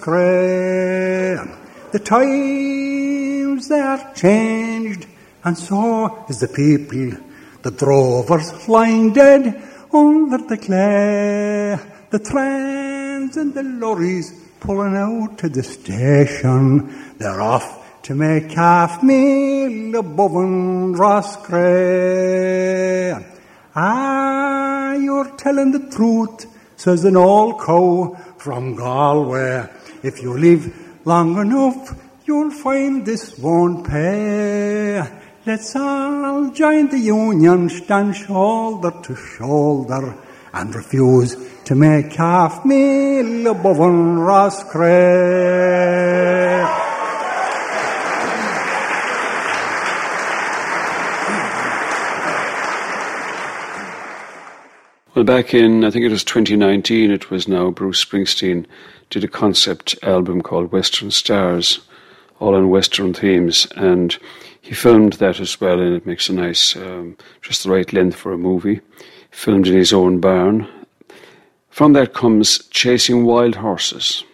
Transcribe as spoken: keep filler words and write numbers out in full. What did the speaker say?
The times they are changed, and so is the people. The drovers lying dead under the clay, the trains and the lorries pulling out to the station. They're off to make half meal above in Roscrea. Ah, you're telling the truth, says an old cow from Galway. If you live long enough, you'll find this won't pay. Let's all join the union, stand shoulder to shoulder, and refuse to make half meal above in Roscrea. Well, back in, I think it was twenty nineteen, it was now, Bruce Springsteen did a concept album called Western Stars, all on Western themes, and he filmed that as well, and it makes a nice, um, just the right length for a movie. Filmed in his own barn. From that comes Chasing Wild Horses.